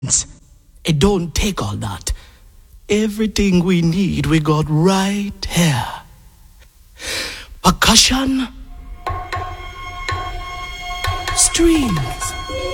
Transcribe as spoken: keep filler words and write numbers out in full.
It don't take all that. Everything we need, we got right here. Percussion, strings,